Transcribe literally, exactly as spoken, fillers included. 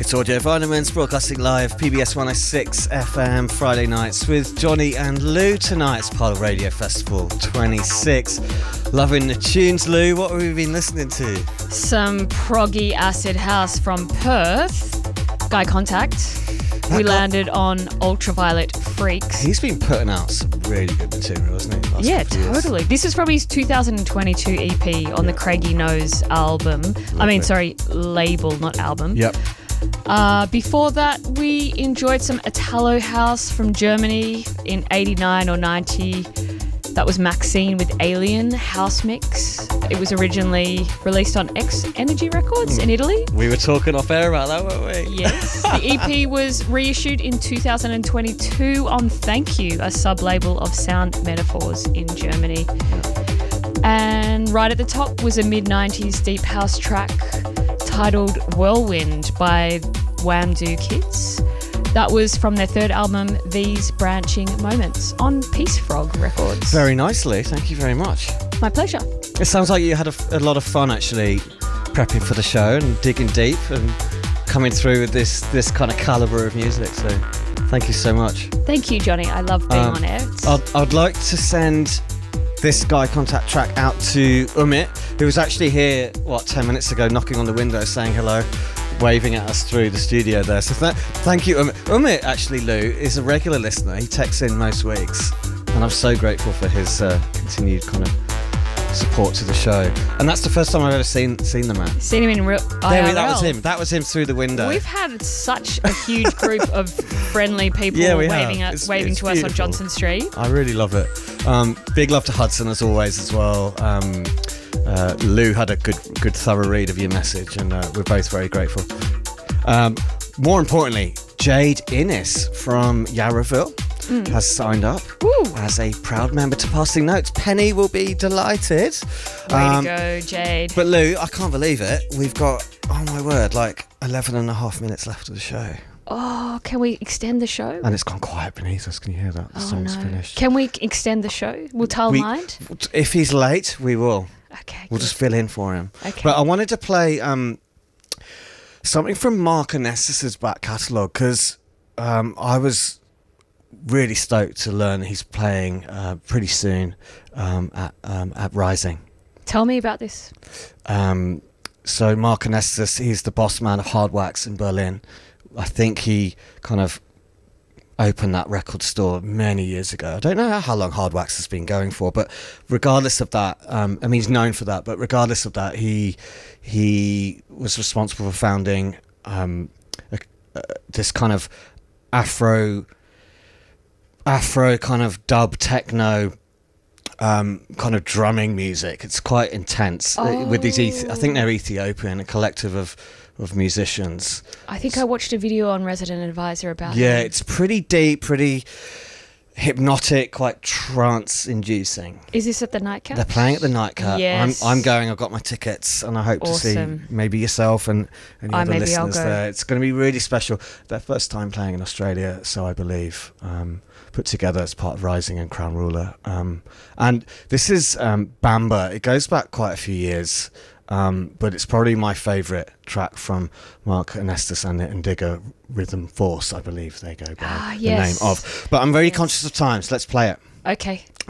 It's Audio Vitamins, broadcasting live, P B S one oh six F M, Friday nights with Johnny and Lou. Tonight's part of Radio Festival twenty-six. Loving the tunes, Lou. What have we been listening to? Some proggy acid house from Perth. Guy Contact. We landed on Ultraviolet Freaks. He's been putting out some really good material, hasn't he? Last yeah, couple of years. totally. This is from his two thousand twenty-two E P on yeah. the Craigie Nose album. Lovely. I mean, sorry, label, not album. Yep. Uh, before that, we enjoyed some Italo House from Germany in eighty-nine or ninety. That was Maxine with Alien House Mix. It was originally released on X Energy Records mm. in Italy. We were talking off air about that, weren't we? Yes. The E P was reissued in two thousand twenty-two on Thank You, a sub-label of Sound Metaphors in Germany. And right at the top was a mid nineties deep house track titled Whirlwind by Wham-Do Kids. That was from their third album, These Branching Moments, on Peace Frog Records. Very nicely, thank you very much. My pleasure. It sounds like you had a, a lot of fun actually prepping for the show and digging deep and coming through with this, this kind of calibre of music, so thank you so much. Thank you, Johnny. I love being um, on air. I'd, I'd like to send this Guy Contact track out to Umit, who was actually here, what, ten minutes ago, knocking on the window saying hello, waving at us through the studio there. So th- thank you, Umit. Umit, actually, Lou, is a regular listener. He texts in most weeks, and I'm so grateful for his uh, continued kind of support to the show. And that's the first time I've ever seen seen the man. Seen him in real. There, that was him. That was him through the window. We've had such a huge group of friendly people yeah, we waving, have. at, It's, waving it's to beautiful. us on Johnson Street. I really love it. Um, big love to Hudson as always as well. Um, uh, Lou had a good, good thorough read of your message, and uh, we're both very grateful. Um, more importantly, Jade Innes from Yarraville mm. has signed up Woo. as a proud member to Passing Notes. Penny will be delighted. Way um, to go, Jade. But Lou, I can't believe it. We've got, oh my word, like eleven and a half minutes left of the show. Oh, can we extend the show? And it's gone quiet beneath us. Can you hear that? The oh, song's no. finished. Can we extend the show? Will Tal we, mind? If he's late, we will. Okay. We'll good. just fill in for him. Okay. But I wanted to play um, something from Mark Onesis's back catalogue, because um, I was really stoked to learn he's playing uh, pretty soon um, at um, at Rising. Tell me about this. Um, so Mark Onesis, he's the boss man of Hard Wax in Berlin. I think he kind of opened that record store many years ago. I don't know how long Hard Wax has been going for, but regardless of that, um, I mean, he's known for that, but regardless of that, he he was responsible for founding um, a, uh, this kind of Afro, Afro kind of dub techno um, kind of drumming music. It's quite intense oh. with these. Ethi- I think they're Ethiopian, a collective of of musicians. I think I watched a video on Resident Advisor about yeah, him. it's pretty deep, pretty hypnotic, quite trance-inducing. Is this at the Nightcap? They're playing at the Nightcap. Yes. I'm, I'm going. I've got my tickets, and I hope Awesome. to see maybe yourself and any I, other maybe listeners I'll go. there. It's going to be really special. Their first time playing in Australia, so I believe. Um, put together as part of Rising and Crown Ruler. Um, and this is um, Bamba. It goes back quite a few years. Um, but it's probably my favourite track from Mark Onestis and the Indigo Rhythm Force, I believe they go by ah, the yes. name of. But I'm very yes. conscious of time, so let's play it. Okay.